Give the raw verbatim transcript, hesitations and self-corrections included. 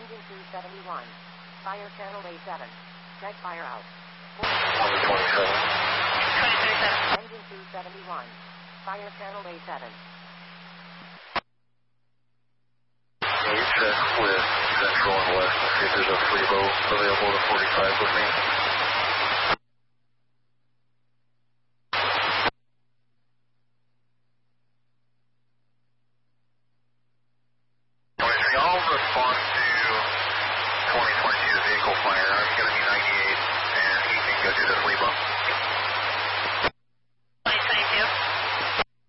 Engine two seventy-one. Fire channel A seven. Check fire out. twenty-seven. Engine two seventy-one. Fire channel A seven. Can you check with Central and West and see if there's a free boat available to forty-five with me? twenty-three, I'll respond to twenty twenty-two vehicle fire. I'm going to be ninety-eight, and he can go do the flea bump.